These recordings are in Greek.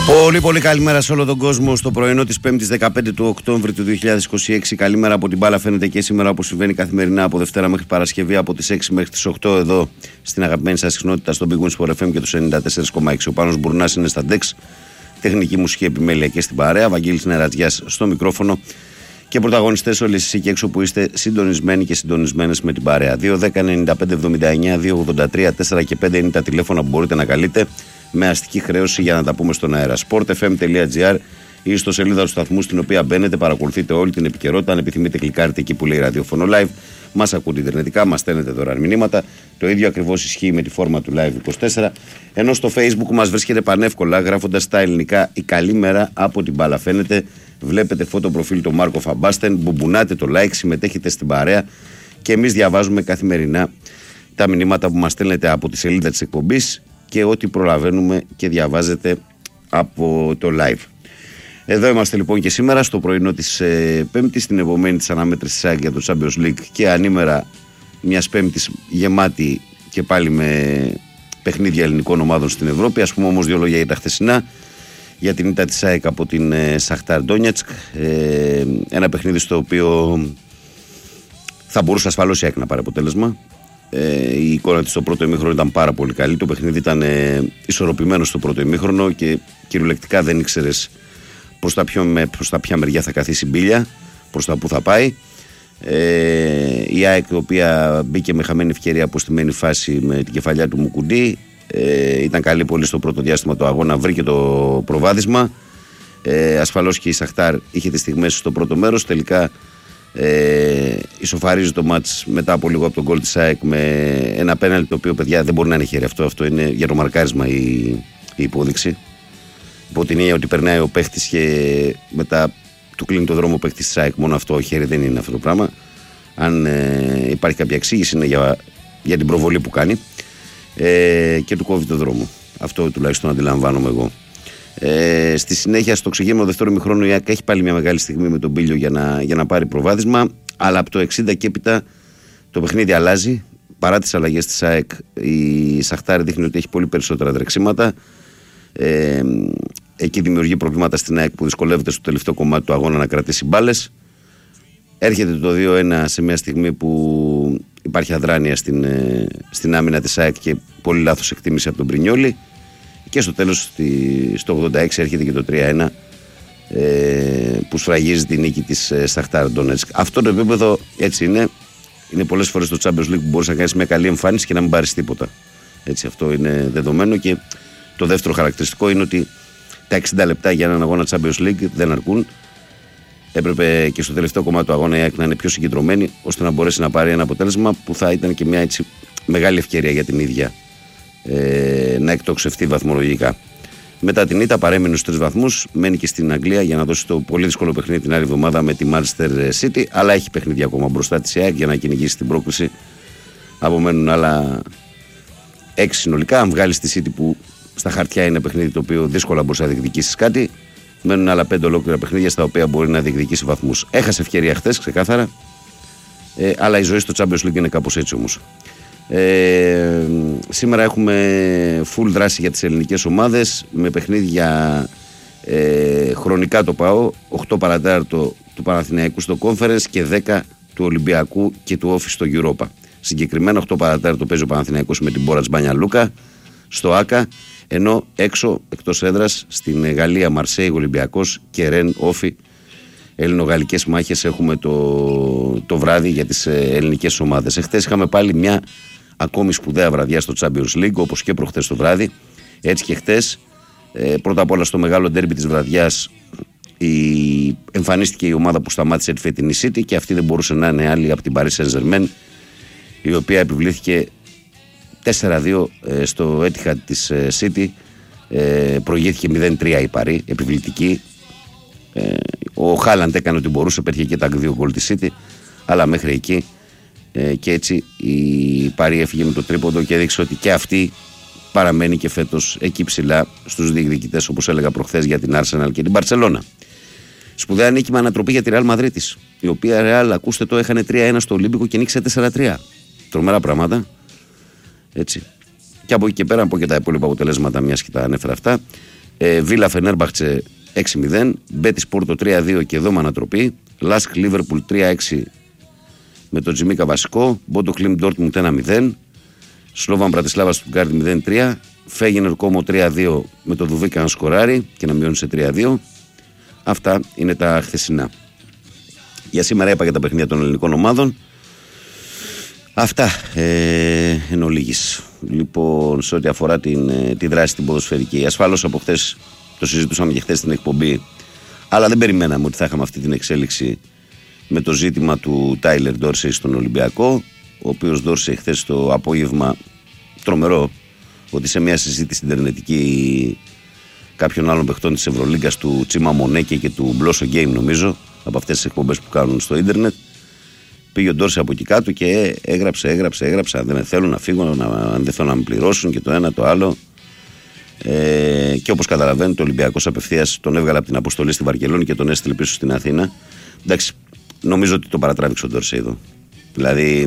Πολύ καλημέρα σε όλο τον κόσμο στο πρωινό της 5ης 15 του Οκτώβρη του 2026. Καλημέρα από την μπάλα φαίνεται και σήμερα, όπως συμβαίνει καθημερινά από Δευτέρα μέχρι Παρασκευή από τις 6 μέχρι τις 8 εδώ στην αγαπημένη σας συχνότητα στον Big Win Sport FM και τους 94,6. Ο Πάνος Μπουρνάς είναι στα ντεξ, τεχνική μουσική επιμέλεια και στην παρέα, Βαγγέλης Νερατζιάς στο μικρόφωνο και πρωταγωνιστές όλοι εσείς εκεί έξω που είστε συντονισμένοι και συντονισμένες με την παρέα. 2-10-95-79-283-4 και 5 είναι τα τηλέφωνα που μπορείτε να καλείτε με αστική χρέωση για να τα πούμε στον αέρα. sportfm.gr ή στο σελίδα του σταθμού στην οποία μπαίνετε, παρακολουθείτε όλη την επικαιρότητα. Αν επιθυμείτε, κλικάρετε εκεί που λέει ραδιόφωνο live. Μας ακούτε ιντερνετικά, μας στέλνετε δωρεάν μηνύματα. Το ίδιο ακριβώς ισχύει με τη φόρμα του Live24. Ενώ στο Facebook μας βρίσκεται πανεύκολα γράφοντας στα ελληνικά η καλή μέρα από την μπάλα φαίνεται. Βλέπετε φώτο προφίλ του Μάρκο Φαμπάστεν, μπουμπουνάτε το like, συμμετέχετε στην παρέα και εμείς διαβάζουμε καθημερινά τα μηνύματα που μας στέλνετε από τη σελίδα της εκπομπής και ό,τι προλαβαίνουμε και διαβάζετε από το live. Εδώ είμαστε λοιπόν και σήμερα στο πρωινό της Πέμπτης, στην επομένη της αναμέτρησης της ΑΕΚ για το Champions League και ανήμερα μιας Πέμπτης γεμάτη και πάλι με παιχνίδια ελληνικών ομάδων στην Ευρώπη. Ας πούμε όμως δύο λόγια για τα χθεσινά, για την ήττα της ΑΕΚ από την Σαχτάρ Ντόνιετσκ, ένα παιχνίδι στο οποίο θα μπορούσε ασφαλώς η ΑΕΚ να πάρει αποτέλεσμα. Η εικόνα της στο πρώτο ημίχρονο ήταν πάρα πολύ καλή. Το παιχνίδι ήταν ισορροπημένο στο πρώτο ημίχρονο και κυριολεκτικά δεν ήξερες προς τα ποια μεριά θα καθίσει η μπίλια, προς τα που θα πάει. Η ΑΕΚ, η οποία μπήκε με χαμένη ευκαιρία από στημένη φάση με την κεφαλιά του Μουκουντή, ήταν καλή πολύ στο πρώτο διάστημα του αγώνα, βρήκε το προβάδισμα. Ασφαλώς και η Σαχτάρ είχε τις στιγμές στο πρώτο μέρος. Τελικά ισοφαρίζει το μάτς μετά από λίγο από τον γκολ της ΑΕΚ με ένα πέναλτι, το οποίο, παιδιά, δεν μπορεί να είναι χέρι αυτό είναι για το μαρκάρισμα η υπόδειξη, υπό την έννοια ότι περνάει ο παίχτης και μετά του κλείνει το δρόμο ο παίχτης της ΑΕΚ. Μόνο αυτό χέρι δεν είναι αυτό το πράγμα. Αν υπάρχει κάποια εξήγηση είναι για την προβολή που κάνει και του κόβει το δρόμο. Αυτό τουλάχιστον αντιλαμβάνομαι εγώ. Στη συνέχεια, στο ξεκίνημα δεύτερο ημιχρόνου, η ΑΕΚ έχει πάλι μια μεγάλη στιγμή με τον Πίλιο για να πάρει προβάδισμα. Αλλά από το 60 και έπειτα το παιχνίδι αλλάζει. Παρά τις αλλαγές της ΑΕΚ, η Σαχτάρ δείχνει ότι έχει πολύ περισσότερα τρεξίματα. Εκεί δημιουργεί προβλήματα στην ΑΕΚ που δυσκολεύεται στο τελευταίο κομμάτι του αγώνα να κρατήσει μπάλες. Έρχεται το 2-1 σε μια στιγμή που υπάρχει αδράνεια στην άμυνα της ΑΕΚ και πολύ λάθος εκτίμηση από τον Πρινιόλι. Και στο τέλος, στο 86, έρχεται και το 3-1 που σφραγίζει τη νίκη της Σαχτάρ Ντόνετσκ. Αυτό το επίπεδο έτσι είναι. Είναι πολλές φορές το Champions League που μπορείς να κάνεις μια καλή εμφάνιση και να μην πάρεις τίποτα. Έτσι, αυτό είναι δεδομένο. Και το δεύτερο χαρακτηριστικό είναι ότι τα 60 λεπτά για έναν αγώνα Champions League δεν αρκούν. Έπρεπε και στο τελευταίο κομμάτι του αγώνα η ΑΕΚ να είναι πιο συγκεντρωμένη, ώστε να μπορέσει να πάρει ένα αποτέλεσμα που θα ήταν και μια έτσι μεγάλη ευκαιρία για την ίδια να εκτοξευτεί βαθμολογικά. Μετά την ήττα παρέμεινε στους 3 βαθμούς, μένει και στην Αγγλία για να δώσει το πολύ δύσκολο παιχνίδι την άλλη εβδομάδα με τη Manchester City, αλλά έχει παιχνίδια ακόμα μπροστά της ΑΕΚ για να κυνηγήσει την πρόκληση. Απομένουν άλλα 6 συνολικά. Αν βγάλει τη City, που στα χαρτιά είναι παιχνίδι το οποίο δύσκολα μπορεί να διεκδικήσει κάτι, μένουν άλλα 5 ολόκληρα παιχνίδια στα οποία μπορεί να διεκδικήσει βαθμούς. Έχασε ευκαιρία χθες, ξεκάθαρα, αλλά η ζωή στο Champions League είναι κάπως έτσι όμως. Σήμερα έχουμε full δράση για τις ελληνικές ομάδες με παιχνίδια χρονικά το ΠΑΟ, 8 παρατέταρτο του Παναθηναϊκού στο Conference και 10 του Ολυμπιακού και του Όφη στο Europa. Συγκεκριμένα 8 παρατέταρτο παίζει ο Παναθηναϊκός με την Μπόρας Μπάνια Λούκα στο ΆΚΑ, ενώ έξω εκτός έδρας στην Γαλλία Μαρσέη Ολυμπιακός και Ρεν Όφη. Ελληνογαλλικές μάχες έχουμε το βράδυ για τις ελληνικές ομάδες. Εχθές είχαμε πάλι μια ακόμη σπουδαία βραδιά στο Champions League, όπως και προχθές το βράδυ. Έτσι και χτες, πρώτα απ' όλα στο μεγάλο ντέρμπι της βραδιάς, εμφανίστηκε η ομάδα που σταμάτησε τη φετινή City και αυτή δεν μπορούσε να είναι άλλη από την Paris Saint-Germain, η οποία επιβλήθηκε 4-2 στο Etihad της City. Προηγήθηκε 0-3 η Paris, επιβλητική. Ο Χάλαντ έκανε ό,τι μπορούσε, πέτυχε και τα 2 γκολ της City, αλλά μέχρι εκεί. Και έτσι η Παρί έφυγε με το τρίποντο και έδειξε ότι και αυτή παραμένει και φέτος εκεί ψηλά στους διεκδικητές, όπως έλεγα προχθές, για την Arsenal και την Μπαρτσελώνα. Σπουδαία νίκη με ανατροπή για τη Real Madrid, η οποία Real, ακούστε το, έχανε 3-1 στο Ολύμπικο και νίκησε 4-3. Τρομερά πράγματα. Έτσι. Και από εκεί και πέρα, από και τα υπόλοιπα αποτελέσματα, μιας και τα ανέφερα αυτά. Βίλα Φενέρμπαχτσε 6-0. Μπέτις Πόρτο 3-2 και εδώ με ανατροπή. Λάσκ Λίβερπουλ 3-6 με τον Τζιμίκα βασικό. Μπόντο Κλιμ Ντόρτμουντ 1-0. Σλόβαν Μπρατισλάβα Στουτγκάρδη 0-3. Φέγενερ Κόμο 3-2 με τον Δουβίκα να σκοράρει και να μειώνει σε 3-2. Αυτά είναι τα χθεσινά. Για σήμερα είπα για τα παιχνίδια των ελληνικών ομάδων. Αυτά εν ολίγης. Λοιπόν, σε ό,τι αφορά τη δράση την ποδοσφαιρική. Ασφαλώς από χθες το συζητούσαμε και χθες στην εκπομπή, αλλά δεν περιμέναμε ότι θα είχαμε αυτή την εξέλιξη με το ζήτημα του Τάιλερ Ντόρσεϊ στον Ολυμπιακό, ο οποίος Ντόρσεϊ χθες το απόγευμα, τρομερό, ότι σε μια συζήτηση ιντερνετική κάποιων άλλων παιχτών της Ευρωλίγκας, του Τσίμα Μονέκε και του Μπλόσο Game νομίζω, από αυτές τις εκπομπές που κάνουν στο ίντερνετ, πήγε ο Ντόρσεϊ από εκεί κάτω και έγραψε, αν δεν θέλω να φύγω, αν δεν θέλω να με πληρώσουν και το ένα το άλλο. Και όπως καταλαβαίνετε, ο Ολυμπιακός απευθείας τον έβγαλε από την αποστολή στη Βαρκελόνη και τον έστειλε πίσω στην Αθήνα. Εντάξει, νομίζω ότι το παρατράβηξε ο Ντόρσεϊ εδώ. Δηλαδή,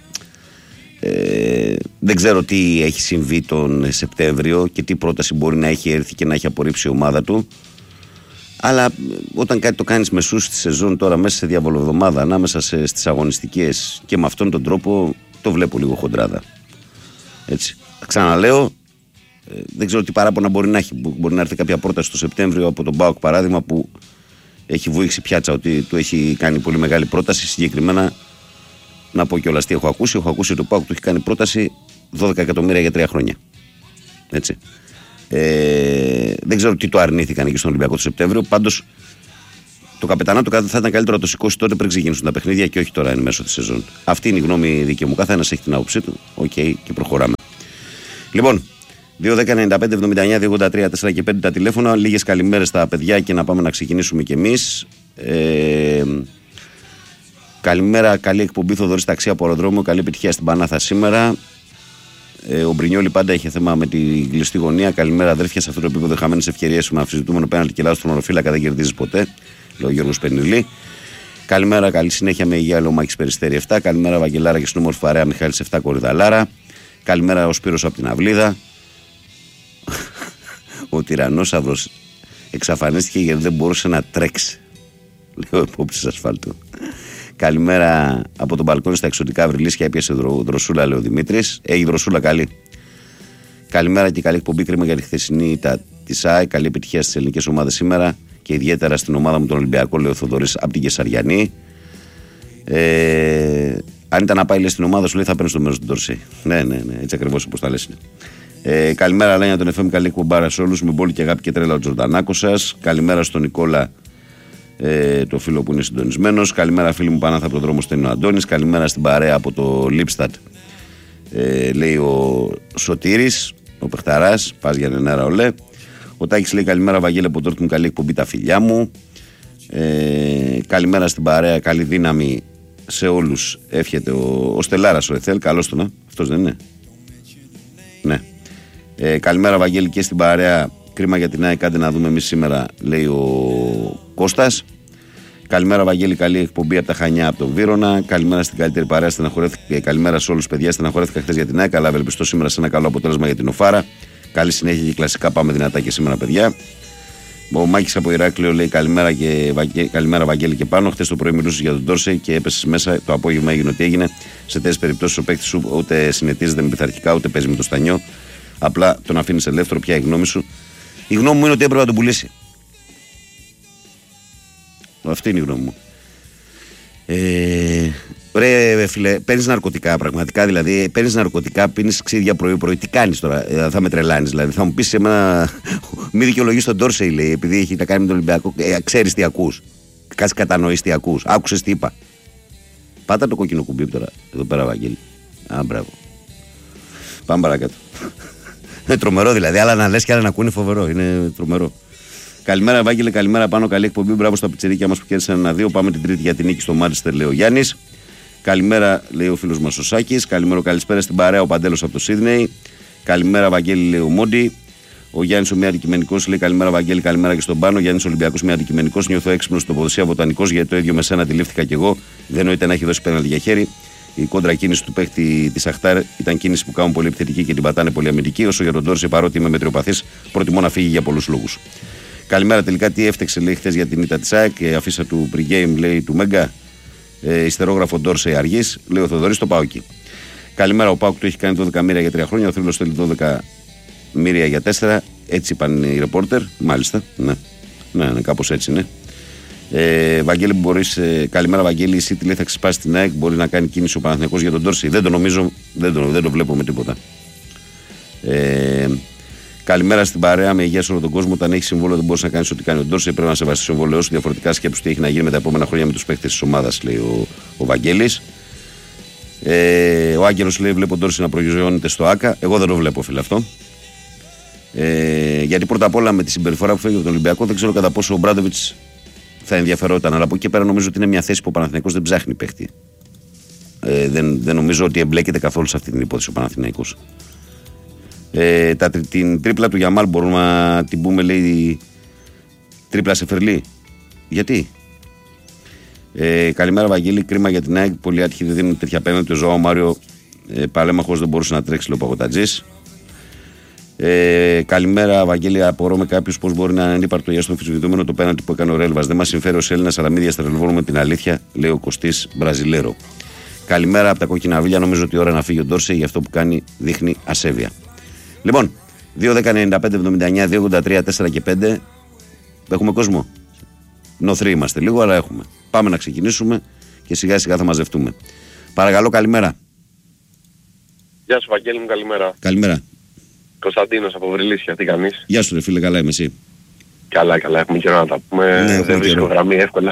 δεν ξέρω τι έχει συμβεί τον Σεπτέμβριο και τι πρόταση μπορεί να έχει έρθει και να έχει απορρίψει η ομάδα του. Αλλά όταν κάτι το κάνεις μεσούς στη σεζόν, τώρα μέσα σε διαβολοβδομάδα, ανάμεσα στις αγωνιστικές και με αυτόν τον τρόπο, το βλέπω λίγο χοντράδα. Έτσι. Ξαναλέω, δεν ξέρω τι παράπονα μπορεί να έχει. Μπορεί να έρθει κάποια πρόταση το Σεπτέμβριο από τον ΠΑΟΚ παράδειγμα, που έχει βουήξει πιάτσα ότι του έχει κάνει πολύ μεγάλη πρόταση. Συγκεκριμένα, να πω κιόλας τι έχω ακούσει. Έχω ακούσει ότι ο ΠΑΟΚ του έχει κάνει πρόταση 12 εκατομμύρια για 3 χρόνια. Έτσι. Δεν ξέρω τι το αρνήθηκαν εκεί στον Ολυμπιακό το Σεπτέμβριο. Πάντως, το καπετανάτο θα ήταν καλύτερο να το σηκώσει τότε πριν ξεκινήσουν τα παιχνίδια και όχι τώρα εν μέσω τη σεζόν. Αυτή είναι η γνώμη δική μου. Καθένας έχει την άποψή του. Οκ, και προχωράμε. Λοιπόν, 2-10-95-79-283-4 και 5 τα τηλέφωνα. Λίγες καλημέρες στα παιδιά και να πάμε να ξεκινήσουμε κι εμείς. Καλημέρα, καλή εκπομπή. Θοδωρής Ταξί από αεροδρόμιο. Καλή επιτυχία στην Πανάθα σήμερα. Ο Μπρινιόλη πάντα είχε θέμα με τη κλειστή γωνία. Καλημέρα, αδέρφια. Σε αυτό το επίπεδο χαμένες ευκαιρίες με αμφισβητούμενο πέναλτι και λάθος τρομονοφύλακα δεν κερδίζει ποτέ. Λέει ο Γιώργος Πενιλή. Καλημέρα, καλή συνέχεια με υγεία. Λέω Μάκης Περιστέρη 7. Καλημέρα, Βαγγελάρα και στην όμορφη παρέα Μιχάλης 7 Κορυδαλάρα. Καλημέρα, ο Σπύρος από την Αυλίδα. Ο τυραννόσαυρος εξαφανίστηκε γιατί δεν μπορούσε να τρέξει. Λέω υπόψη ασφάλτου. Καλημέρα από τον μπαλκόνι στα εξωτικά Αυριλίσια. Έπιασε δροσούλα, λέει ο Δημήτρης. Έχει δροσούλα καλή. Καλημέρα και καλή εκπομπή. Κρίμα για τη χθεσινή ήττα της ΑΕ. Καλή επιτυχία στις ελληνικές ομάδες σήμερα και ιδιαίτερα στην ομάδα μου τον Ολυμπιακό, λέει ο Θοδωρής από την Κεσαριανή. Αν ήταν να πάει λέει, στην ομάδα σου, λέει θα παίρνει στο μέρος του Ντόρσεϊ. Ναι, έτσι ακριβώς όπως τα λες. Καλημέρα, Λένια, τον FM. Καλή εκπομπάρα σε όλους. Με πόλη και αγάπη και τρέλα ο Τζορντανάκος σας. Καλημέρα στον Νικόλα, το φίλο που είναι συντονισμένος. Καλημέρα, φίλοι μου, Πανάθα από τον δρόμο στέλνει ο Αντώνης. Καλημέρα στην παρέα από το Λίπστατ, λέει ο Σωτήρης, ο Πεχταράς. Πας για νενέρα, ολέ. Ο Τάκης λέει καλημέρα, Βαγγέλη από Τόρκ μου. Καλή εκπομπή, τα φιλιά μου. Καλημέρα στην παρέα, καλή δύναμη σε όλους. Εύχεται ο Στελάρας ο Εθέλ. Καλώς τον, αυτός δεν είναι? Ναι. Καλημέρα, Βαγγέλη, και στην παρέα. Κρίμα για την ΑΕΚ, κάντε να δούμε εμείς σήμερα, λέει ο Κώστας. Καλημέρα, Βαγγέλη, καλή εκπομπή από τα Χανιά, από τον Βύρωνα. Καλημέρα στην καλύτερη παρέα. Καλημέρα σε όλους, παιδιά. Στεναχωρέθηκα χθες για την ΑΕΚ, αλλά ευελπιστώ σήμερα σε ένα καλό αποτέλεσμα για την Οφάρα. Καλή συνέχεια και κλασικά πάμε δυνατά και σήμερα, παιδιά. Ο Μάκης από Ηράκλειο λέει καλημέρα, Βαγγέλη, και πάνω. Χθες το πρωί μιλούσες για τον Ντόρσεϊ και έπεσες μέσα. Το απόγευμα έγινε ό,τι έγινε. Σε τέτοιες περιπτώσεις ο παίκτης σου ούτε συνετίζεται με πειθαρχικά ούτε παίζει με το στανιό. Απλά τον αφήνεις ελεύθερο. Ποια η γνώμη σου? Η γνώμη μου είναι ότι έπρεπε να τον πουλήσει. Αυτή είναι η γνώμη μου. Ρε φίλε, παίρνεις ναρκωτικά πραγματικά, δηλαδή παίρνεις ναρκωτικά, πίνεις ξύδια πρωί-πρωί. Τι κάνεις τώρα, θα με τρελάνεις? Δηλαδή θα μου πεις εμένα, μη δικαιολογείς τον Ντόρσεϊ, λέει, επειδή έχει να κάνει με τον Ολυμπιακό. Ξέρεις τι ακούς? Κάτσε κατανοείς τι ακούς. Άκουσες τι είπα? Πάτα το κόκκινο κουμπί τώρα, εδώ πέρα, Βαγγέλη. Α, μπράβο. Πάμε παρακάτω. Είναι τρομερό δηλαδή, άλλα να λες και άλλα να ακούνε, φοβερό. Είναι τρομερό. Καλημέρα, Βάγγελε, καλημέρα πάνω. Καλή εκπομπή. Μπράβο στα πιτσιρίκια μας που κέρδισαν 1-2. Πάμε την Τρίτη για την νίκη στο Μάντσεστερ, λέει ο Γιάννης. Καλημέρα, λέει ο φίλος μας ο Σάκης. Καλημέρα, καλησπέρα στην παρέα, ο Παντέλος από το Σίδνεϊ. Καλημέρα, Βαγγέλη, λέει ο Μόντι. Ο Γιάννης ο Μία Αντικειμενικός λέει καλημέρα, Βαγγέλη, καλημέρα και στον Πάνο. Γιάννης Ολυμπιακός Μία Αντικειμενικός. Νιώθω έξυπνος στο ποδοσία Βοτανικός, γιατί το ίδιο με σένα τη λήφθηκα κι εγώ. Δεν νοείται να έχει δώσει πέναλτι για χέρι. Η κόντρα κίνηση του παίχτη τη Αχτάρ ήταν κίνηση που κάνουν πολύ επιθετική και την πατάνε πολύ αμυντική. Όσο για τον Ντόρση, παρότι είμαι μετριοπαθής, προτιμώ να φύγει για πολλούς λόγους. Καλημέρα, τελικά τι έφταξε, λέει, χθες για την ήττα της ΑΕΚ. Αφήσα του pre-game, λέει, του Μέγκα. Ιστερόγραφο Ντόρση αργής, λέει ο Θοδωρής, το πάω εκεί. Καλημέρα, ο Πάουκ του έχει κάνει 12 μοίρια για 3 χρόνια. Ο Θρύλος θέλει 12 μοίρια για 4. Έτσι είπαν οι ρεπόρτερ. Μάλιστα. Ναι, κάπως έτσι είναι. Βαγγέλη, μπορείς, καλημέρα, Βαγγέλη. Η City λέει θα ξεσπάσει την ΑΕΚ. Μπορεί να κάνει κίνηση ο Παναθηναϊκός για τον Ντόρση. Δεν το νομίζω, δεν το βλέπω με τίποτα. Καλημέρα στην παρέα, με υγεία σε όλο τον κόσμο. Όταν έχει συμβόλαιο, δεν μπορεί να κάνει ό,τι κάνει ο Ντόρση. Πρέπει να σεβαστεί το συμβόλαιό σου. Διαφορετικά σκέψου τι έχει να γίνει με τα επόμενα χρόνια με τους παίκτες της ομάδας, λέει ο Βαγγέλης. Ο Άγγελος λέει: βλέπω Ντόρση να προγειώνεται στο ΆΚΑ. Εγώ δεν το βλέπω, φίλε, αυτό. Γιατί πρώτα απ' όλα με τη συμπεριφορά που φεύγει από τον Ολυμπιακό, δεν ξέρω κατά πόσο ο Μπράντοβιτς θα ενδιαφερόταν. Αλλά από εκεί πέρα νομίζω ότι είναι μια θέση που ο Παναθηναϊκός δεν ψάχνει παίχτη. Δεν νομίζω ότι εμπλέκεται καθόλου σε αυτή την υπόθεση ο Παναθηναϊκός. Την τρίπλα του Γιαμάλ μπορούμε να την πούμε, λέει, τρίπλα σε Φερλί. Γιατί? Καλημέρα, Βαγγέλη. Κρίμα για την ΑΕΚ. Πολύ άτυχη, δεν δίνουν τέτοια πέναλτι. Ο Ζωάο Μάριο Παλέμαχος δεν μπορούσε να τρέξει, λέει ο Παγωτατζής. Καλημέρα, Βαγγέλη. Απορώ με κάποιου πώς μπορεί να είναι ανύπαρτο για στον αμφισβητούμενο το πέναλτι που έκανε ο Ρέλβας. Δεν μας συμφέρει ως Έλληνας, αλλά μη διαστρεβλώνουμε την αλήθεια, λέει ο Κωστής Μπραζιλέρο. Καλημέρα από τα κόκκινα βίλια. Νομίζω ότι η ώρα να φύγει ο Ντόρσεϊ, για αυτό που κάνει δείχνει ασέβεια. Λοιπόν, 2-10-95-79-2-83-4 και 5. Έχουμε κόσμο. Νοθροί είμαστε λίγο, αλλά έχουμε. Πάμε να ξεκινήσουμε και σιγά σιγά θα μαζευτούμε. Παρακαλώ, καλημέρα. Γεια σου, Βαγγέλη μου, καλημέρα. Καλημέρα. Κωνσταντίνος από Βρυλίσια, τι κάνεις? Γεια σου, ρε φίλε, καλά είμαι, εσύ? Καλά, έχουμε καιρό να τα πούμε. Ναι, δεν βρίσκω γραμμή εύκολα.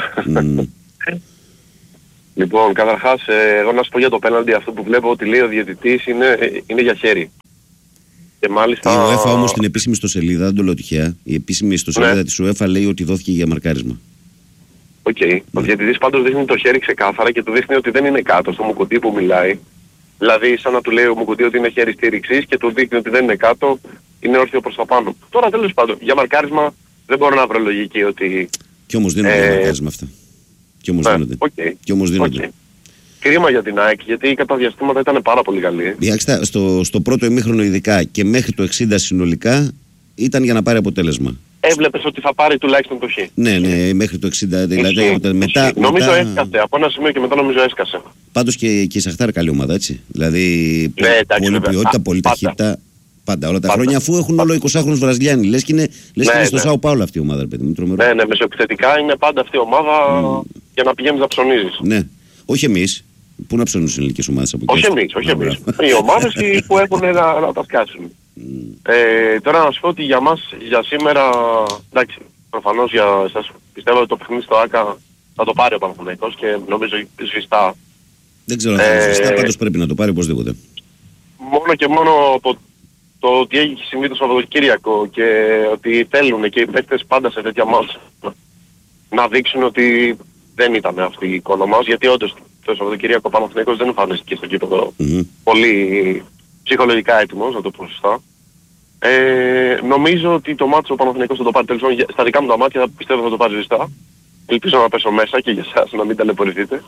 Λοιπόν, καταρχάς, εγώ να σου πω για το πέναλτι αυτό που βλέπω ότι λέει ο διαιτητής είναι για χέρι. Και μάλιστα... Η UEFA όμως στην επίσημη ιστοσελίδα, δεν το λέω τυχαία, η επίσημη ιστοσελίδα της UEFA λέει ότι δόθηκε για μαρκάρισμα. Οκ. Ο διαιτητής πάντως δείχνει το χέρι ξεκάθαρα και του δείχνει ότι δεν είναι κάτω στο Μουκουτί που μιλάει. Δηλαδή, σαν να του λέει ο Μουκουτί ότι είναι χέρι στήριξης και του δείχνει ότι δεν είναι κάτω, είναι όρθιο προς τα πάνω. Τώρα, τέλος πάντων, για μαρκάρισμα δεν μπορώ να βρω λογική ότι... Κι όμως δίνονται για μαρκάρισμα αυτά. Κι όμως δίνονται. Κι όμως δίνονται. Κρίμα για την ΑΕΚ, γιατί κατά διαστήματα ήταν πάρα πολύ καλή. Στο πρώτο ημίχρονο ειδικά και μέχρι το 60 συνολικά ήταν για να πάρει αποτέλεσμα. Έβλεπες ότι θα πάρει τουλάχιστον το χ. Ναι, μέχρι το 60. Δηλαδή, νομίζω έσκασε. Από ένα σημείο και μετά νομίζω έσκασε. Πάντως και η Σαχτάρ καλή ομάδα, έτσι. Δηλαδή πολλή ποιότητα, πολλή ταχύτητα. Πάντα όλα τα χρόνια, αφού έχουν όλο 20χρονους Βραζιλιάνοι. Λες και είναι στο Σάο Πάολο αυτή η ομάδα, παιδί μου. Ναι, μεσοεπιθετικά είναι πάντα αυτή η ομάδα για να πηγαίνεις να ψωνίζεις. Ναι, όχι εμείς. Πού να ψωνίζουν οι ελληνικές ομάδες από εκεί? Όχι εμείς. Οι ομάδες που έχουν να τα σκάσουν. Τώρα να σου πω ότι για μας, για σήμερα, εντάξει, προφανώς για εσάς πιστεύω ότι το παιχνίδι στο ΆΚΑ θα το πάρει ο Παναθηναϊκός και νομίζω σβηστά. Δεν ξέρω αν θα είναι σβηστά, πάντως πρέπει να το πάρει οπωσδήποτε. Μόνο και μόνο από το ότι έχει συμβεί το Σαββατοκύριακο και ότι θέλουν και οι παίκτες πάντα σε τέτοια μάτς να δείξουν ότι δεν ήταν αυτή η εικόνα μας, γιατί όντως το Σαββατοκύριακο ο Παναθηναϊκός δεν εμφανίστηκε στο κήπεδο πολύ ψυχολογικά έτοιμος, να το πω σωστά. Νομίζω ότι το μάτσο ο Παναθηναϊκός θα το πάρει τέλος. Στα δικά μου τα μάτια πιστεύω θα το πάρει ζεστά. Ελπίζω να πέσω μέσα και για εσάς να μην ταλαιπωρηθείτε.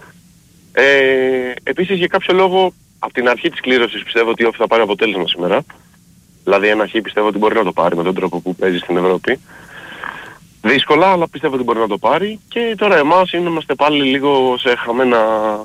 Επίσης για κάποιο λόγο από την αρχή της κλήρωσης πιστεύω ότι θα πάρει αποτέλεσμα σήμερα. Δηλαδή ένα χ πιστεύω ότι μπορεί να το πάρει με τον τρόπο που παίζει στην Ευρώπη. Δύσκολα, αλλά πιστεύω ότι μπορεί να το πάρει. Και τώρα εμάς είμαστε πάλι λίγο σε χαμένα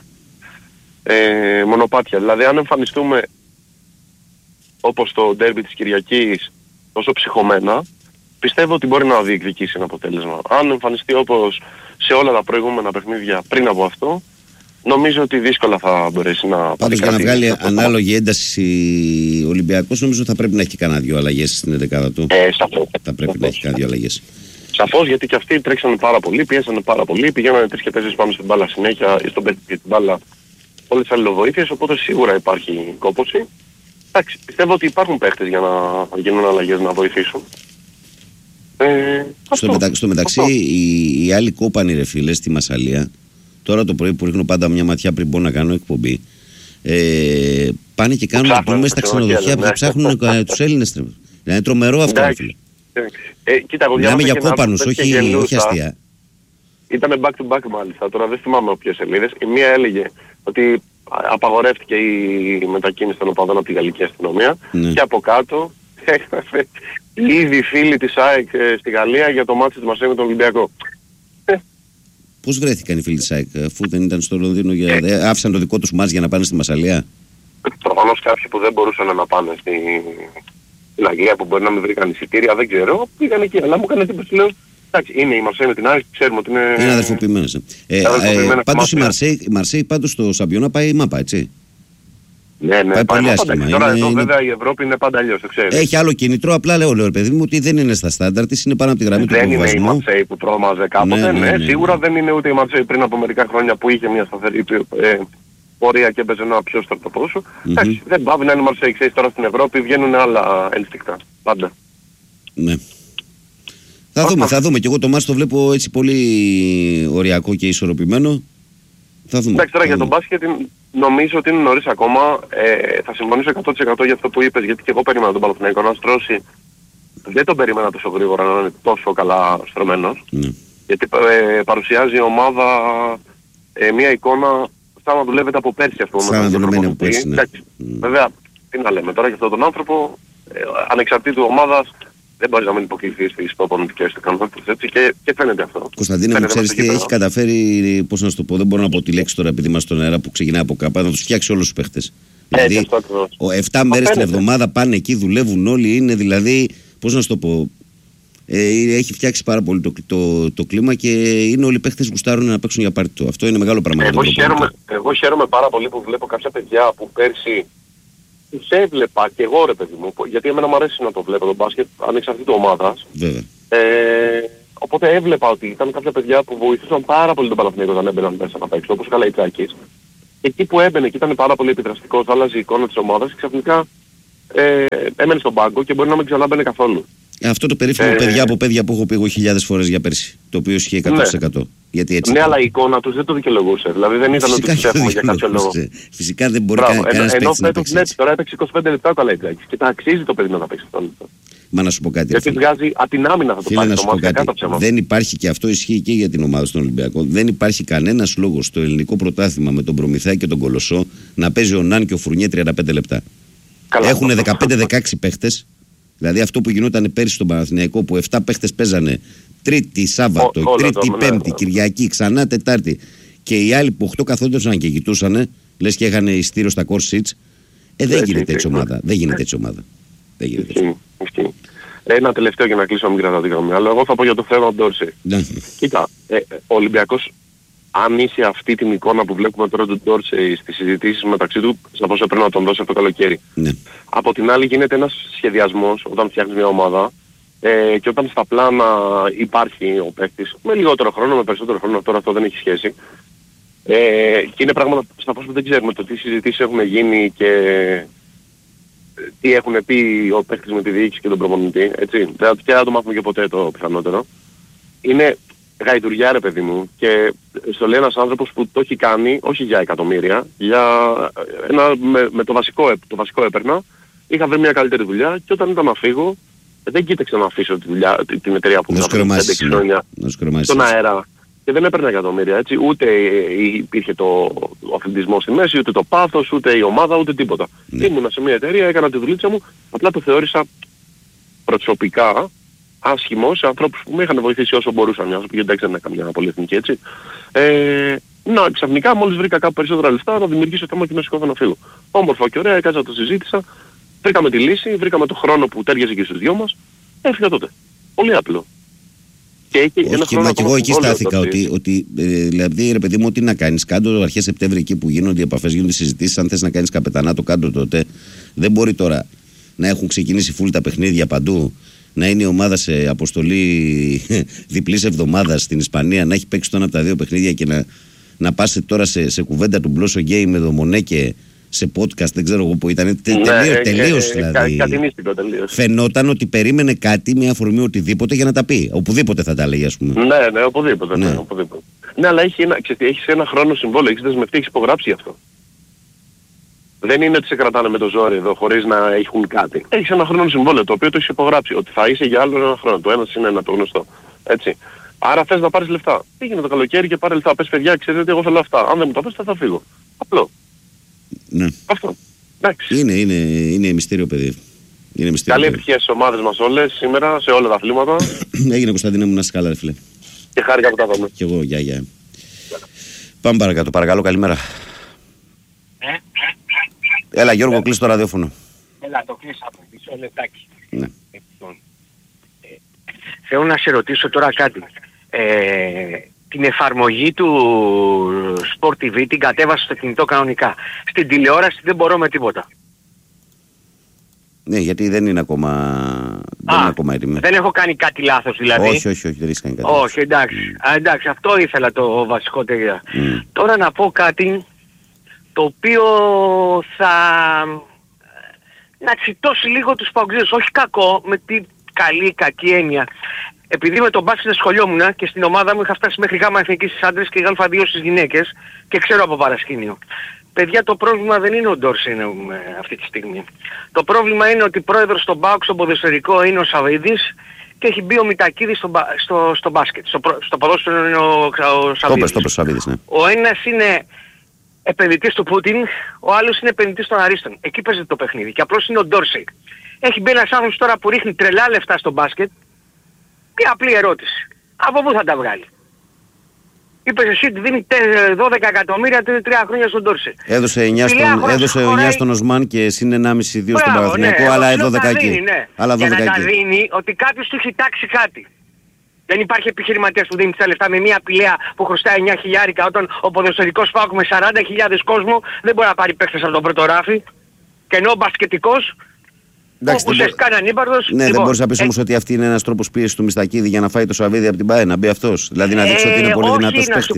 μονοπάτια. Δηλαδή αν εμφανιστούμε όπως το ντέρμπι της Κυριακής τόσο ψυχωμένα, πιστεύω ότι μπορεί να διεκδικήσει ένα αποτέλεσμα. Αν εμφανιστεί όπως σε όλα τα προηγούμενα παιχνίδια πριν από αυτό, νομίζω ότι δύσκολα θα μπορέσει να... Πάντως για να βγάλει ανάλογη ένταση ο Ολυμπιακός, νομίζω θα πρέπει να έχει κανένα δύο αλλαγές στην 11η του. Σαφώς. Θα πρέπει να έχει κανένα δύο αλλαγές. Σαφώς, γιατί και αυτοί τρέξανε πάρα πολύ, πιέσανε πάρα πολύ, πηγαίνανε 3 και 4 πάνω στην μπάλα συνέχεια ή στον παίκτη και την μπάλα όλες τις αλληλοβοήθειες, οπότε σίγουρα υπάρχει κόπωση. Εντάξει, πιστεύω ότι υπάρχουν παίχτες για να γίνουν αλλαγές να βοηθήσουν. Στο μεταξύ, οι άλλοι κόπανοι ρε φίλε στη Μασσαλία, τώρα το πρωί που ρίχνω πάντα μια ματιά πριν μπορώ να κάνω εκπομπή, πάνε και κάνουν πούμε στα ξενοδοχεία που ψάχνουν τους Έλληνες. Είναι τρομερό αυτό ρε φίλε. Μιλάμε για κόπανους, όχι αστεία. Ήτανε back to back μάλιστα, τώρα δεν θυμάμαι ποιες σελίδες. Η μία έλεγε ότι απαγορεύτηκε η μετακίνηση των οπαδών από τη γαλλική αστυνομία και από κάτω έγραφε ήδη φίλοι της ΑΕΚ στη Γαλλία για το μάτι της Μαρσέη με τον Ολυμπιακό. Πώς βρέθηκαν οι φίλοι της ΑΕΚ, αφού δεν ήταν στο Λονδίνο, άφησαν το δικό τους μάτς για να πάνε στη Μασσαλία? Προφανώς κάποιοι που δεν μπορούσαν να πάνε στην Αγγλία, που μπορεί να μην βρήκαν εισιτήρια, δεν ξέρω, πήγαν εκεί. Αλλά μου έκανε εντύπωση, λέω, εντάξει, είναι η Μαρσέη με την ΑΕΚ, ξέρουμε ότι είναι... Είναι αδερφοποιημένες. Πάντως η Μαρσέη πάντως στο Σαμπιώνα πάει μάπα, έτσι. Ναι, πάει πολύ άσχημα. Τώρα εδώ βέβαια η Ευρώπη είναι πάντα αλλιώς, το ξέρεις. Έχει άλλο κινητρό, απλά λέω παιδί μου ότι δεν είναι στα στάνταρ της, είναι πάνω από τη γραμμή του υποβιβασμού. Δεν είναι η Μαρσέη που τρόμαζε κάποτε, σίγουρα δεν είναι ούτε η Μαρσέη πριν από μερικά χρόνια που είχε μια σταθερή πορεία και έπαιζε ένα πιο στρατοπόσο. Εντάξει, δεν πάβει να είναι η Μαρσέη, ξέρεις, τώρα στην Ευρώπη βγαίνουν άλλα ένστικτα, πάντα. Ναι. Θα δούμε. Και εγώ το μάτς το βλέπω έτσι πολύ οριακό και ισορροπημένο. Θα δούμε. Εντάξει, τώρα για τον μπάσκετ νομίζω ότι είναι νωρίς ακόμα. Θα συμφωνήσω 100% για αυτό που είπες, γιατί και εγώ περίμενα τον Παναθηναϊκό να στρώσει. Δεν τον περίμενα τόσο γρήγορα να είναι τόσο καλά στρωμένος. Γιατί παρουσιάζει η ομάδα μια εικόνα σαν να δουλεύεται από πέρσι, ας πούμε. Σαν να δουλεύει από πέρσι, ναι. Βέβαια, τι να λέμε τώρα για αυτόν τον άνθρωπο, ανεξαρτήτου ομάδας, δεν μπορεί να μην υποκληθεί στις προπονητικές του κανόνες, έτσι, και φαίνεται αυτό. Κωνσταντίνε, μου ξέρεις τι έχει καταφέρει, πώς να σου το πω, δεν μπορώ να πω τη λέξη τώρα επειδή είμαστε στον αέρα που ξεκινάει από κάπου, να τους φτιάξει όλους τους παίχτες. Δηλαδή, 7 μέρες την εβδομάδα πάνε εκεί, δουλεύουν όλοι, είναι δηλαδή, πώς να σου το πω, έχει φτιάξει πάρα πολύ το κλίμα και είναι όλοι οι παίχτες γουστάρουν να παίξουν για πάρτι του. Αυτό είναι μεγάλο πράγμα. Εγώ χαίρομαι πάρα πολύ που βλέπω κάποια παιδιά που πέρσι τους έβλεπα και εγώ, ρε παιδί μου, γιατί εμένα μου αρέσει να το βλέπω το μπάσκετ ανεξαρτήτου ομάδας. Βέβαια. Οπότε έβλεπα ότι ήταν κάποια παιδιά που βοηθούσαν πάρα πολύ τον Παναθηναϊκό όταν έμπαιναν μέσα να παίξουν, όπως καλά η Τσάκης. Εκεί που έμπαινε και ήταν πάρα πολύ επιδραστικός, άλλαζε η εικόνα της ομάδας και ξαφνικά έμενε στον πάγκο και μπορεί να μην ξανά μπαινε καθόλου. Αυτό το περίφημο παιδιά που έχω πει εγώ χιλιάδες φορές για πέρσι, το οποίο ισχύει 100%. Γιατί έτσι αλλά η εικόνα τους δεν το δικαιολογούσε. Δηλαδή δεν ήταν ότι τους έχουμε για κάποιο λόγο. Φυσικά δεν μπορεί κανένας παίκτης να παίξει έτσι. Τώρα έπαιξε 25 λεπτά ο Καλαϊτζάκης και τα αξίζει το παιδί να παίξει αυτό. Μα να σου πω κάτι. Γιατί βγάζει από την άμυνα θα το πάρει το μάτι. Δεν υπάρχει, και αυτό ισχύει και για την ομάδα στον Ολυμπιακό, δεν υπάρχει κανένας λόγος στο ελληνικό πρωτάθλημα με τον Προμηθέα και τον Κολοσσό να παίζει ο Ναν και ο Φουρνιέ 35 λεπτά. Έχουν 15-16 παίχτες. Δηλαδή αυτό που γινόταν πέρυσι στον Παναθηναϊκό που 7 παίχτες παίζανε Τρίτη, Σάββατο, Τρίτη, Πέμπτη, Κυριακή, ξανά Τετάρτη και οι άλλοι που 8 καθόντουσαν και κοιτούσανε, λες και είχαν ειστήριο στα core seats, δεν γίνεται έτσι ομάδα. Δεν γίνεται έτσι ομάδα. Ένα τελευταίο για να κλείσω, μην κρατάω τη γραμμή, αλλά εγώ θα πω για το θέμα του Ντόρσεϊ. Κοίτα, ο Ολυμπιακός, αν είσαι αυτή την εικόνα που βλέπουμε τώρα του Ντόρσεϊ στις συζητήσεις μεταξύ του, θα πω σε πρέπει να τον δώσει αυτό το καλοκαίρι. Από την άλλη γίνεται ένας σχεδιασμός όταν φτιάχνεις μια ομάδα και όταν στα πλάνα υπάρχει ο παίκτης με λιγότερο χρόνο, με περισσότερο χρόνο, τώρα αυτό δεν έχει σχέση. Και είναι πράγματα που δεν ξέρουμε το τι συζητήσεις έχουν γίνει και τι έχουν πει ο παίκτης με τη διοίκηση και τον προπονητή, έτσι. Και δεν το μάθουμε και ποτέ το πιθανότερο. Είναι γαϊδουριά, ρε παιδί μου, και στο λέει ένας άνθρωπος που το έχει κάνει, όχι για εκατομμύρια, με το βασικό έπαιρνα, είχα βρει μια καλύτερη δουλειά και όταν ήταν να φύγω, δεν κοίταξα να αφήσω την εταιρεία που είχα 5-6 χρόνια στον αέρα και δεν έπαιρνα εκατομμύρια, έτσι, ούτε υπήρχε ο αθλητισμός στη μέση, ούτε το πάθος, ούτε η ομάδα, ούτε τίποτα. Ήμουνα σε μια εταιρεία, έκανα τη δουλίτσα μου, απλά το θεώρησα προσωπικά άσχημο σε ανθρώπους που με είχαν βοηθήσει όσο μπορούσαν, μια άνθρωποι, γιατί δεν έκανα μια πολυεθνική, έτσι. Ξαφνικά μόλις βρήκα κάπου περισσότερα λεφτά να δημιουργήσω θέμα και να σηκώθω να φύγω. Όμορφα και ωραία, έκανα, το συζήτησα, βρήκαμε τη λύση, βρήκαμε το χρόνο που τέριαζε και στους δυο μας, έφυγα τότε. Πολύ απλό. Και εγώ εκεί στάθηκα ότι δηλαδή ρε παιδί μου, ό,τι να κάνεις, κάντο αρχές Σεπτέμβρη εκεί που γίνονται οι επαφές, γίνονται οι συζητήσεις, αν θες να κάνεις καπετανά το κάντο τότε. Δεν μπορεί τώρα να έχουν ξεκινήσει φουλ τα παιχνίδια παντού, να είναι η ομάδα σε αποστολή διπλής εβδομάδας στην Ισπανία, να έχει παίξει το ένα από τα δύο παιχνίδια και να πας τώρα σε κουβέντα του Μπλόσο Γκέι με το Μονέκε σε podcast, δεν ξέρω εγώ που ήταν. Τελείως δηλαδή. Φαινόταν ότι περίμενε κάτι, μια αφορμή οτιδήποτε για να τα πει. Οπουδήποτε θα τα έλεγε, ας πούμε. Ναι, οπουδήποτε. Ναι, αλλά έχεις ένα χρόνο συμβόλαιο, έχεις δεσμευτεί, έχεις υπογράψει γι' αυτό. Δεν είναι ότι σε κρατάνε με το ζόρι εδώ χωρίς να έχουν κάτι. Έχεις ένα χρόνο συμβόλαιο το οποίο το έχεις υπογράψει. Ότι θα είσαι για άλλο ένα χρόνο. Το ένα είναι ένα, το γνωστό. Έτσι. Άρα θες να πάρεις λεφτά. Πήγαινε το καλοκαίρι και πάρε λεφτά. Πες παιδιά, ξέρετε, εγώ θέλω αυτά. Αν δεν μου τα πες θα φύγω. Απλό. Ναι. Αυτό. Εντάξει. Είναι μυστήριο παιδί. Καλή επιτυχία στις ομάδες μας όλες σήμερα, σε όλα τα αθλήματα. Έγινε, Κωνσταντίνε μου, να είσαι καλά, ρε φίλε. Και χάρηκα που τα δούμε. Κι εγώ, γεια. Πάμε παρακάτω, παρακαλώ, καλημέρα. Έλα, Γιώργο, κλείσει το ραδιόφωνο. Έλα, το κλείσαμε, μισό λεπτάκι. Ναι. Θέλω να σε ρωτήσω τώρα κάτι. Την εφαρμογή του Sport TV την κατέβασα στο κινητό κανονικά. Στην τηλεόραση δεν μπορώ με τίποτα. Ναι, γιατί δεν είναι ακόμα έτοιμη. Δεν έχω κάνει κάτι λάθος δηλαδή. Όχι, δεν έχεις κάνει κάτι. Όχι, εντάξει. Εντάξει, αυτό ήθελα το βασικό τελεία. Τώρα να πω κάτι το οποίο θα... να τσιτώσει λίγο τους παγκοσμίους. Όχι κακό, με την κακή έννοια. Επειδή με τον μπάσκετ ασχολιόμουν και στην ομάδα μου είχα φτάσει μέχρι γάμα εθνικής στις άντρες και γάλφα 2 στις γυναίκες και ξέρω από παρασκήνιο. Παιδιά, το πρόβλημα δεν είναι ο Ντόρσεϊ αυτή τη στιγμή. Το πρόβλημα είναι ότι πρόεδρος στον ΠΑΟΚ στο ποδοσφαιρικό είναι ο Σαββίδης και έχει μπει ο Μητακίδης στο μπάσκετ. Στο ποδόσφαιρο είναι ο Σαββίδης. Το Σαββίδης, ναι. Ο ένας είναι επενδυτής του Πούτιν, ο άλλος είναι επενδυτής των Αρίστων. Εκεί παίζεται το παιχνίδι και απλώς είναι ο Ντόρσεϊ. Έχει μπει ένας άνθρωπος τώρα που ρίχνει τρελά λεφτά στο μπάσκετ. Μια απλή ερώτηση. Από πού θα τα βγάλει? Είπες εσύ ότι δίνει 12 εκατομμύρια 3 χρόνια στον Ντόρσεϊ. Έδωσε 9 στον Οσμάν και συν 1,5-2 στον Παναθηναϊκό, αλλά 12 εκεί. Για να τα δίνει ότι κάποιος του έχει τάξει κάτι. Δεν υπάρχει επιχειρηματίας που δίνει τα λεφτά με μια πηλαία που χρωστάει 9 χιλιάρικα όταν ο ποδοσφαιρικός ΠΑΟΚ με 40.000 κόσμο δεν μπορεί να πάρει παίχτες από τον πρώτο ράφι. Και ενώ ο μπασκετικός όπως έχει κάνει ανύπαρκτος. Ναι, δεν μπορείς να πεις όμως ότι αυτή είναι ένας τρόπος πίεσης του Μιστακίδη για να φάει το Σαββίδι από την ΠΑΕ, να μπει αυτός. Δηλαδή να δείξει ότι είναι πολύ δυνατός παίχτης.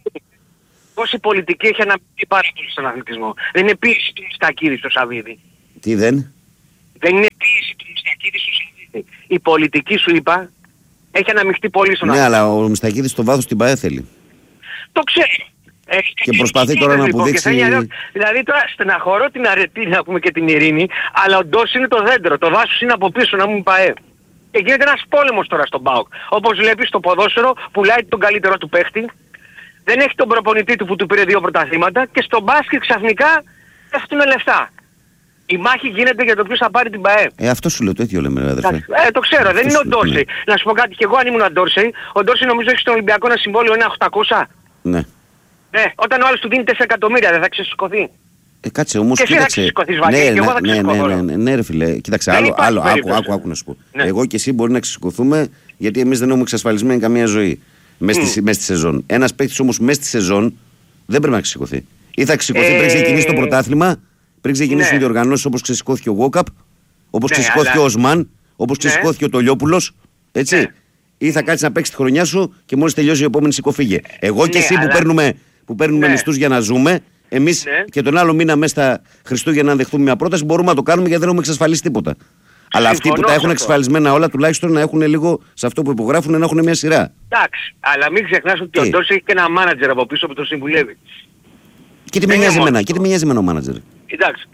Πώς η πολιτική έχει αναπτύξει πάρα πολύ στον αθλητισμό. Δεν είναι πίεση του Μιστακίδη στο Σαββίδι. Τι δεν? Δεν είναι πίεση του Μιστακίδη στο Σαββίδι. Η πολιτική σου είπα έχει αναμειχθεί πολύ στον αθλητισμό. Ναι, αλλά ο Μιστακίδης στο βάθος την ΠΑΕ θέλει. Το ξέρω. Και προσπαθεί τώρα να αποδείξει... Δηλαδή τώρα στεναχωρώ την αρετή να πούμε και την ειρήνη, αλλά ο Ντός είναι το δέντρο, το δάσος είναι από πίσω να μου ΠΑΕ. Και γίνεται ένας πόλεμος τώρα στον ΠΑΟΚ. Όπως βλέπεις στο ποδόσφαιρο πουλάει τον καλύτερο του παίχτη, δεν έχει τον προπονητή του που του πήρε 2 πρωταθλήματα και στο μπάσκετ ξαφνικά πέφτουν λεφτά. Η μάχη γίνεται για το ποιος θα πάρει την ΠΑΕ. Αυτό σου λέω, το ίδιο λέμε, αδερφέ. Το ξέρω, δεν είναι ο Ντόρσεϊ. Να σου πω κάτι, και εγώ αν ήμουν ο Ντόρσεϊ νομίζω έχει στον Ολυμπιακό ένα συμβόλαιο 1.800. Ναι. Ναι, όταν ο άλλος του δίνει 4 εκατομμύρια δεν θα ξεσηκωθεί. Κάτσε όμως, και κοίταξε. Και εγώ θα ξεσηκωθώ. Ναι, ρε φίλε, κοίταξε, άκου να σου πω. Ναι. Εγώ και εσύ μπορεί να ξεσηκωθούμε γιατί εμείς δεν έχουμε εξασφαλισμένη καμία ζωή μέσα στη σεζόν. Ένας παίκτης όμως μέσα στη σεζόν δεν πρέπει να ξεσηκωθεί. Ή θα ξεσηκωθεί πριν ξεκινήσει το πρωτάθλημα, πριν ξεκινήσουν οι διοργανώσεις όπως ξεσηκώθηκε ο Γόκαπ, όπως ξεσηκώθηκε ο Οσμάν, όπως ξεσηκώθηκε ο Τολιόπουλος. Έτσι. Ή θα κάτσεις να παίξεις τη χρονιά σου και μόλις τελειώσει η επόμενη σηκωφύγε. Εγώ και εσύ που παίρνουμε μισθούς για να ζούμε, εμείς και τον άλλο μήνα μέσα στα Χριστούγεννα να δεχτούμε μια πρόταση μπορούμε να το κάνουμε γιατί δεν έχουμε εξασφαλίσει τίποτα. Αλλά αυτοί που τα έχουν εξασφαλισμένα όλα τουλάχιστον να έχουν λίγο σε αυτό που υπογράφουν να έχουν μια σειρά. Εντάξει, αλλά μην ξεχνάς ότι ο Ντόρσεϊ έχει και ένα μάνατζερ από πίσω που τον συμβουλεύει. Και τι με νοιάζει εμένα ο μάνατζερ. Εντάξει,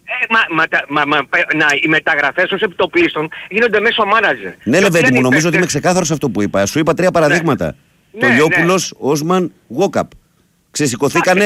οι μεταγραφές ως επιτοπλίστων γίνονται μέσω μάνατζερ. Ναι, Λεβέντη μου, νομίζω ότι είμαι ξεκάθαρος αυτό που είπα. Σου είπα 3 παραδείγματα. Τολιόπουλος, Όσμαν, Γόκαπ. Ξεσηκωθήκανε,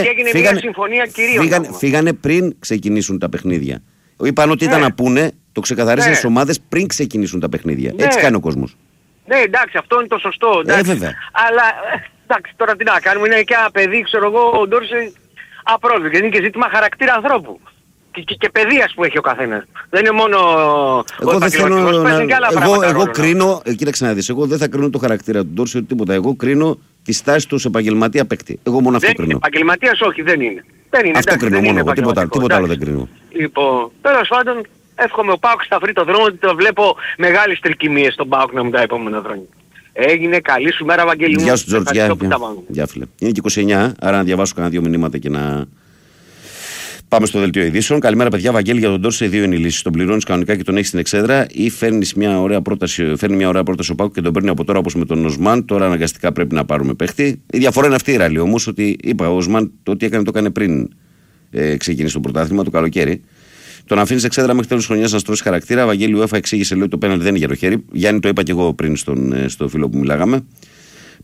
φύγανε πριν ξεκινήσουν τα παιχνίδια. Είπαν ότι ήταν να πούνε, το ξεκαθαρίσαν στις ομάδες πριν ξεκινήσουν τα παιχνίδια. Έτσι κάνει ο κόσμος. Ναι, εντάξει, αυτό είναι το σωστό. Βέβαια. Αλλά εντάξει, τώρα τι να κάνουμε, είναι και ένα παιδί, ξέρω εγώ, ο Ντόρσεϊ απρόβλεπτο. Γιατί είναι και ζήτημα χαρακτήρα ανθρώπου. Και παιδείας που έχει ο καθένας. Δεν είναι μόνο ο επαγγελματικός, παίζει και άλλα πράγματα. Εγώ κρίνω, κοίταξε να δεις, εγώ δεν θα κρίνω το χαρακτήρα του Ντόρσεϊ τίποτα. Εγώ κρίνω τη στάση του ως επαγγελματία παίκτη. Εγώ μόνο αυτό κρίνω. Επαγγελματίας όχι, δεν είναι. Αυτό κρίνω μόνο εγώ, τίποτα άλλο δεν κρίνω. Λοιπόν, τέλος πάντων, εύχομαι ο ΠΑΟΚ θα βρει το δρόμο, ότι το βλέπω μεγάλες τρικυμίες στον ΠΑΟΚ να μου τα επόμενα χρόνια. Έγινε, καλή σου μέρα, Βαγγέλη μου. Γεια σου, Τζορτζ, γεια φίλε. Είναι και 29, άρα να διαβάσω κανένα 2 μηνύματα και να... Πάμε στο δελτίο ειδήσεων. Καλημέρα, παιδιά. Βαγγέλη, για τον Ντόρσεϊ 2 είναι οι λύσεις. Τον πληρώνεις κανονικά και τον έχεις στην εξέδρα, ή φέρνει μια ωραία πρόταση ο ΠΑΟΚ και τον παίρνει από τώρα όπως με τον Οσμάν. Τώρα αναγκαστικά πρέπει να πάρουμε παίχτη. Η διαφορά είναι αυτή η ραλή όμως, ότι είπα, ο Οσμάν το ό,τι έκανε το έκανε πριν ξεκινήσει το πρωτάθλημα, το καλοκαίρι. Τον αφήνεις εξέδρα μέχρι τέλος της χρονιάς να στρώσει χαρακτήρα. Βαγγέλη, UEFA εξήγησε, λέει, το πέναλτι δεν είναι για το χέρι. Γιάννη, το είπα και εγώ πριν στο φίλο που μιλάγαμε.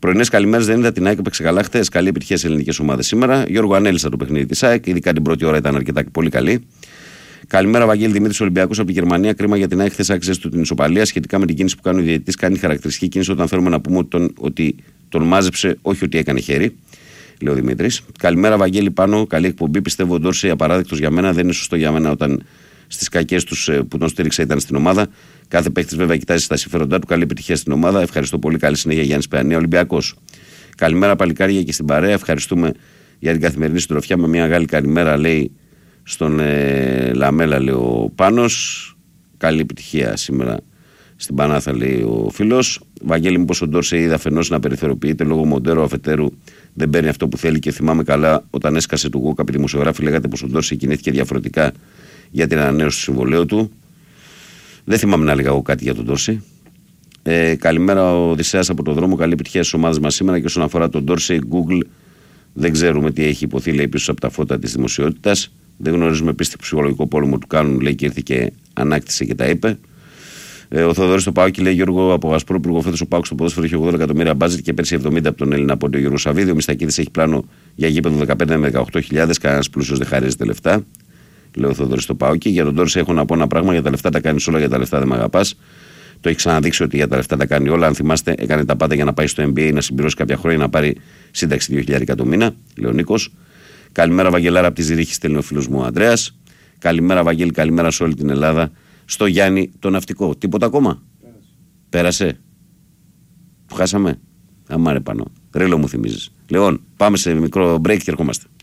Πρωινές καλημέρες, δεν είδα την ΑΕΚ έπαιξε καλά χθες. Καλή επιτυχία σε ελληνικές ομάδες σήμερα. Γιώργο, ανέλησα το παιχνίδι της ΑΕΚ, ειδικά την πρώτη ώρα ήταν αρκετά πολύ καλή. Καλημέρα, Βαγγέλη Δημήτρης, Ολυμπιακός από τη Γερμανία. Κρίμα για την ΑΕΚ, χθες άξιζε του την ισοπαλία. Σχετικά με την κίνηση που κάνει ο διαιτητής, κάνει χαρακτηριστική κίνηση όταν θέλουμε να πούμε ότι τον μάζεψε, όχι ότι έκανε χέρι. Λέει ο Δημήτρης. Καλημέρα, Βαγγέλη, πάνω. Καλή εκπομπή. Πιστεύω ο Ντόρσεϊ απαράδεκτος για μένα. Δεν είναι σωστό για μένα όταν στις κακές τους που τον στήριξα ήταν στην ομάδα. Κάθε παίκτης βέβαια κοιτάζει στα συμφέροντά του. Καλή επιτυχία στην ομάδα. Ευχαριστώ πολύ. Καλή συνέχεια, Γιάννης Παιανία, Ολυμπιακός. Καλημέρα, παλικάρια και στην παρέα. Ευχαριστούμε για την καθημερινή συντροφιά. Με μια μεγάλη καλημέρα, λέει στον Λαμέλα, λέει ο Πάνος. Καλή επιτυχία σήμερα στην Πανάθα, λέει ο φίλος. Βαγγέλη, μήπως ο Ντόρσεϊ είδα αφενός να περιθωριοποιείται λόγω Μοντέρο, αφετέρου δεν παίρνει αυτό που θέλει. Και θυμάμαι καλά όταν έσκασε του Γκόκα, οι δημοσιογράφοι λέγατε πως ο Ντόρσεϊ κινήθηκε διαφορετικά για την ανανέωση του συμβολαίου του. Δεν θυμάμαι να έλεγα εγώ κάτι για τον Ντόρσεϊ. Καλημέρα, ο Οδυσσέας από το δρόμο. Καλή επιτυχία στις ομάδες μας σήμερα. Και όσον αφορά τον Ντόρσεϊ, Google δεν ξέρουμε τι έχει υποθεί, λέει, πίσω από τα φώτα της δημοσιότητας. Δεν γνωρίζουμε επίσης τι ψυχολογικό πόλεμο του κάνουν, λέει, και ήρθε και ανάκτησε και τα είπε. Ο Θοδωρής στο Πάοκι, λέει, Γιώργο από Γασπρόπουλο, φέτος ο Πάοκ στο ποδόσφαιρο έχει 80 εκατομμύρια μπάτζετ και πέρσι 70 από τον Έλληνα πόντιο Γιώργο Σαββίδη. Ο Μιστακίδης έχει πλάνο για γήπεδο 15 με 18.000. Κανένας πλούσιος δεν χαρίζεται λεφτά. Λέει ο Θοδωρής στο Πάοκι. Για τον Ντόρσεϊ έχω να πω ένα πράγμα: για τα λεφτά τα κάνεις όλα, για τα λεφτά δεν με αγαπάς. Το έχει ξαναδείξει ότι για τα λεφτά τα κάνει όλα. Αν θυμάστε, έκανε τα πάντα για να πάει στο NBA, να συμπληρώσει κάποια χρόνια, να πάρει σύνταξη 2.000 το μήνα. Λέει ο Νίκος. Καλημέρα, Βαγγελάρα από τη Ζηρίχη, στέλνει ο φίλος μου ο Ανδρέας. Καλημέρα, Βαγγέλη, καλημέρα σε όλη την Ελλάδα. Στο Γιάννη το ναυτικό. Τίποτα ακόμα. Πέρασε. Που χάσαμε. Αμάρε πάνω. Ρέλο μου θυμίζεις. Λοιπόν, πάμε σε μικρό break και ερχόμαστε.